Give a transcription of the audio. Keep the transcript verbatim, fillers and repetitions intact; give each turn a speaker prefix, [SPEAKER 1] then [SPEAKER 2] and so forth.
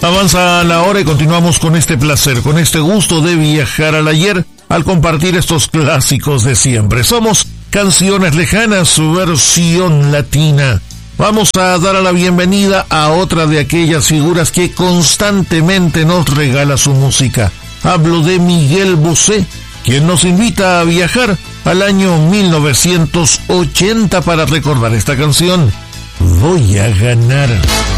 [SPEAKER 1] Avanza la hora y continuamos con este placer, con este gusto de viajar al ayer al compartir estos clásicos de siempre. Somos Canciones Lejanas, su versión latina. Vamos a dar la bienvenida a otra de aquellas figuras que constantemente nos regala su música. Hablo de Miguel Bosé, quien nos invita a viajar al año mil novecientos ochenta para recordar esta canción, Voy a ganar.